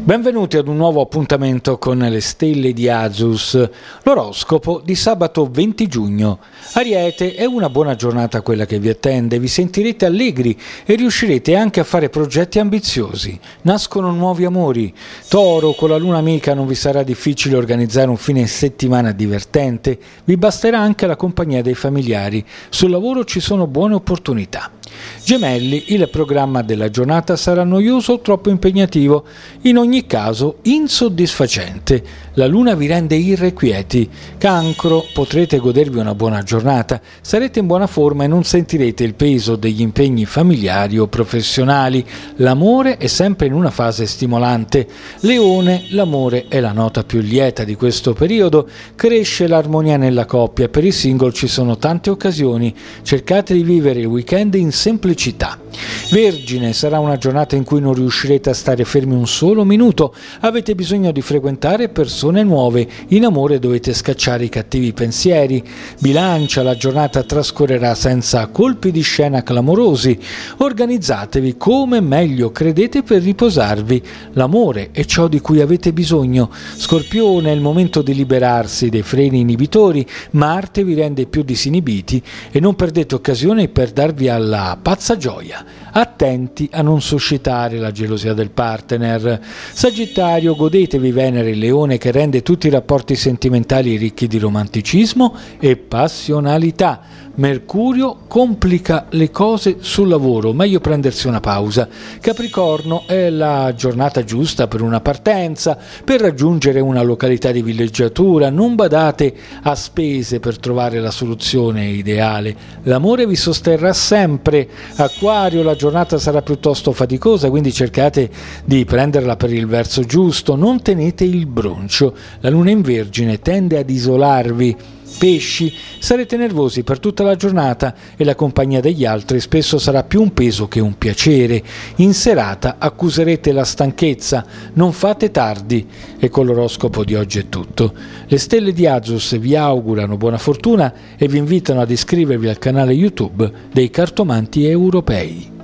Benvenuti ad un nuovo appuntamento con le stelle di Azus, l'oroscopo di sabato 20 giugno. Ariete, è una buona giornata quella che vi attende, vi sentirete allegri e riuscirete anche a fare progetti ambiziosi. Nascono nuovi amori. Toro, con la luna amica non vi sarà difficile organizzare un fine settimana divertente, vi basterà anche la compagnia dei familiari. Sul lavoro ci sono buone opportunità. Gemelli, il programma della giornata sarà noioso o troppo impegnativo, in ogni caso insoddisfacente. La luna vi rende irrequieti. Cancro, potrete godervi una buona giornata, sarete in buona forma e non sentirete il peso degli impegni familiari o professionali. L'amore è sempre in una fase stimolante. Leone, l'amore è la nota più lieta di questo periodo, cresce l'armonia nella coppia, per i single ci sono tante occasioni, cercate di vivere il weekend in semplicità. Vergine, sarà una giornata in cui non riuscirete a stare fermi un solo minuto, avete bisogno di frequentare persone nuove, in amore dovete scacciare i cattivi pensieri. Bilancia, la giornata trascorrerà senza colpi di scena clamorosi, organizzatevi come meglio credete per riposarvi, l'amore è ciò di cui avete bisogno. Scorpione, è il momento di liberarsi dei freni inibitori, Marte vi rende più disinibiti e non perdete occasione per darvi alla pazza gioia. Attenti a non suscitare la gelosia del partner. Sagittario, godetevi Venere in Leone che rende tutti i rapporti sentimentali ricchi di romanticismo e passionalità. Mercurio complica le cose sul lavoro, meglio prendersi una pausa. Capricorno, è la giornata giusta per una partenza, per raggiungere una località di villeggiatura, non badate a spese per trovare la soluzione ideale. L'amore vi sosterrà sempre. Acquario, la giornata sarà piuttosto faticosa, quindi cercate di prenderla per il verso giusto, non tenete il broncio. La luna in Vergine tende ad isolarvi. Pesci, sarete nervosi per tutta la giornata e la compagnia degli altri spesso sarà più un peso che un piacere. In serata accuserete la stanchezza, non fate tardi. E con l'oroscopo di oggi è tutto. Le stelle di Azus vi augurano buona fortuna e vi invitano ad iscrivervi al canale YouTube dei Cartomanti Europei.